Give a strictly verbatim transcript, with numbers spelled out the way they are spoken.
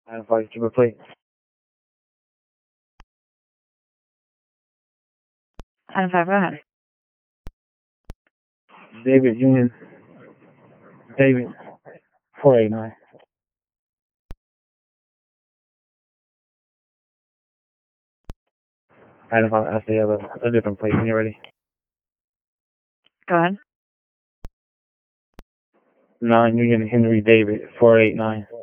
Item five, super plate. Item five, go ahead. David Union. David, four eight nine. Item five, actually have a, a different plate when you're ready. Go ahead. nine Union Henry David, four eight nine.